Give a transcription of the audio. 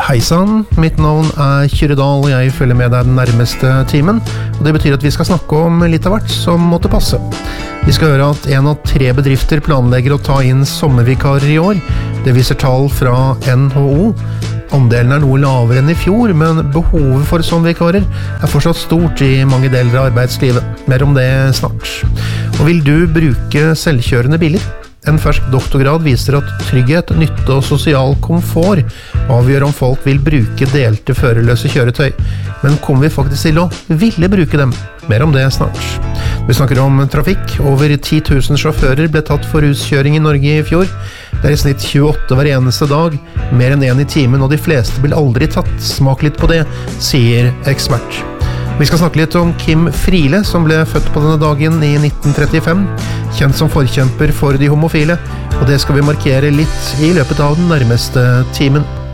Hei sann, mitt navn Kyrre Dahl, og jeg følger med deg den nærmeste timen. Og det betyr at vi skal snakke om litt av hvert som måtte passe. Vi skal høre at 1 av 3 bedrifter planlegger å ta inn sommervikarer i år. Det viser tall fra NHO. Andelen noe lavere enn i fjor, men behovet for sommervikarer fortsatt stort i mange deler av arbeidslivet. Mer om det snart. Og vil du bruke selvkjørende biler? En fersk doktorgrad viser at trygghet, nytte og sosial komfort avgjør om folk vil bruke delte førerløse kjøretøy. Men kommer vi faktisk til å ville bruke dem? Mer om det snart. Vi snakker om trafikk. Over 10 000 sjåfører ble tatt for ruskjøring i Norge i fjor. Det i snitt 28 hver eneste dag, mer enn 1 i timen, og de fleste blir aldri tatt. Smak litt på det, sier ekspert. Vi skal snakke litt om Kim Friele, som ble født på denne dagen i 1935, kjent som forkjemper for de homofile, og det skal vi markere litt i løpet av den nærmeste timen.